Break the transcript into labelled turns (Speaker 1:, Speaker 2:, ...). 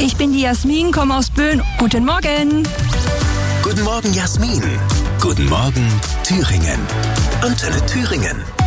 Speaker 1: Ich bin die Jasmin, komme aus Böen. Guten Morgen.
Speaker 2: Guten Morgen, Jasmin. Guten Morgen, Thüringen. Antenne Thüringen.